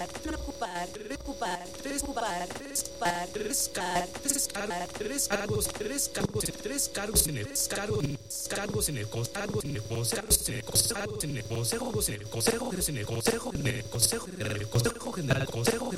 preocupar, reocupar, desocupar, desocupar, tres cargos en el consejo general, consejo